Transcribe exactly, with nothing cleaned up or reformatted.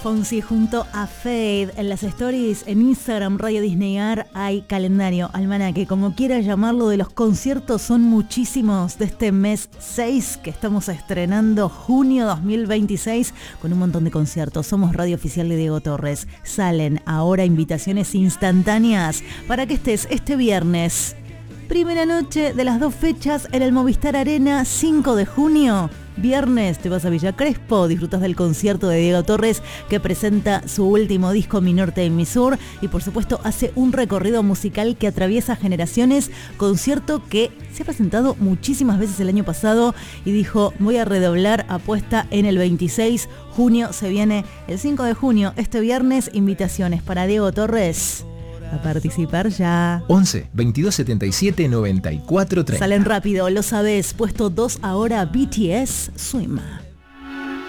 Fonsi junto a Fade. En las stories en Instagram Radio Disney Ar hay calendario, almanaque, como quiera llamarlo, de los conciertos. Son muchísimos de este mes seis que estamos estrenando, junio dos mil veintiséis, con un montón de conciertos. Somos Radio Oficial de Diego Torres. Salen ahora invitaciones instantáneas para que estés este viernes, primera noche de las dos fechas, en el Movistar Arena, cinco de junio. Viernes te vas a Villa Crespo, disfrutas del concierto de Diego Torres, que presenta su último disco Mi Norte y Mi Sur, y por supuesto hace un recorrido musical que atraviesa generaciones. Concierto que se ha presentado muchísimas veces el año pasado y dijo: voy a redoblar apuesta en el veintiséis. Junio se viene el cinco de junio, este viernes. Invitaciones para Diego Torres a participar ya. once, veintidós setenta y siete, noventa y cuatro treinta. Salen rápido, lo sabés. Puesto dos ahora, B T S, Swim.